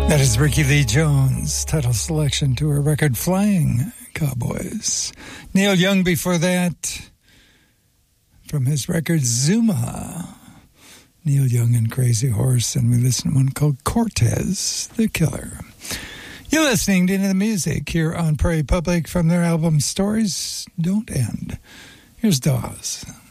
That is Ricky Lee Jones' title selection to her record Flying Cowboys. Neil Young before that, from his record Zuma. Neil Young and Crazy Horse, and we listened to one called Cortez the Killer. You're listening to the music here on Prairie Public from their album Stories Don't End. Here's Dawes.